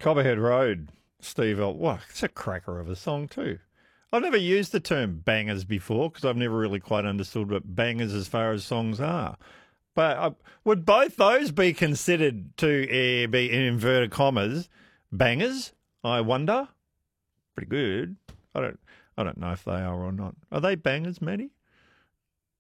Copperhead Road, Steve L. Wow, it's a cracker of a song too. I've never used the term bangers before because I've never really quite understood what bangers as far as songs are. But would both those be considered to be, in inverted commas, bangers? I wonder. Pretty good. I don't know if they are or not. Are they bangers, Maddie?